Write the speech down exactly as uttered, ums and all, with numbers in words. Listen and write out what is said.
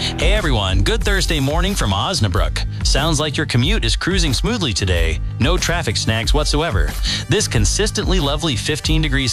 Hey everyone, good Thursday morning from Osnabrück. Sounds like your commute is cruising smoothly today. No traffic snags whatsoever. This consistently lovely fifteen degrees